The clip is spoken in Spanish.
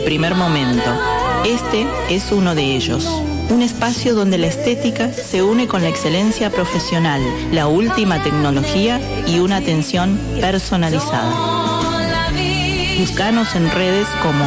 primer momento. Este es uno de ellos. Un espacio donde la estética se une con la excelencia profesional, la última tecnología y una atención personalizada. Búscanos en redes como